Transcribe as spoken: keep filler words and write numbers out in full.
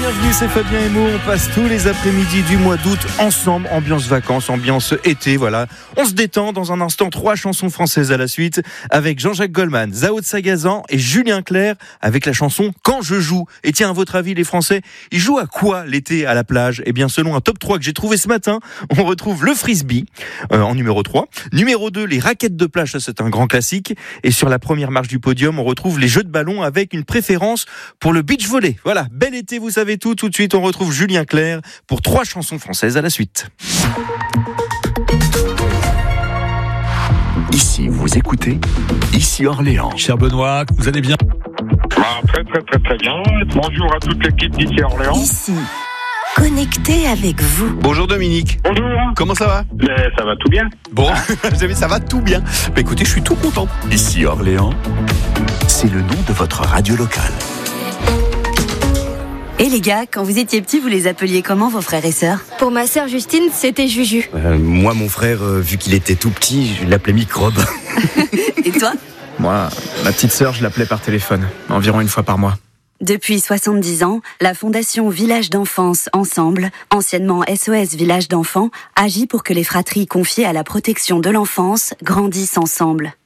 bienvenue, c'est Fabien et Mo. On passe tous les après-midi du mois d'août ensemble, ambiance vacances, ambiance été, voilà. On se détend dans un instant, trois chansons françaises à la suite avec Jean-Jacques Goldman, Zao de Sagazan et Julien Clerc avec la chanson Quand je joue. Et tiens, à votre avis, les Français, ils jouent à quoi l'été à la plage? Eh bien, selon un top trois que j'ai trouvé ce matin, on retrouve le frisbee euh, en numéro trois. Numéro deux, les raquettes de plage, ça c'est un grand classique. Et sur la première marche du podium, on retrouve les jeux de ballon avec une préférence pour le beach volley. Voilà, bel été, vous savez tout. Tout de suite, on retrouve Julien Clerc pour trois chansons françaises à la suite. Ici, vous écoutez, ici Orléans. Cher Benoît, vous allez bien? Ah, très très très très bien. Bonjour à toute l'équipe d'ici Orléans. Ici, connecté avec vous. Bonjour Dominique. Bonjour. Comment ça va? Mais ça va tout bien. Bon, vous savez, ça va tout bien. Bah, écoutez, je suis tout content. Ici Orléans, c'est le nom de votre radio locale. Et les gars, quand vous étiez petits, vous les appeliez comment vos frères et sœurs? Pour ma sœur Justine, c'était Juju. Euh, moi, mon frère, euh, vu qu'il était tout petit, je l'appelais Microbe. Et toi? Moi, ma petite sœur, je l'appelais par téléphone, environ une fois par mois. Depuis soixante-dix ans, la Fondation Village d'Enfance Ensemble, anciennement S O S Village d'Enfants, agit pour que les fratries confiées à la protection de l'enfance grandissent ensemble.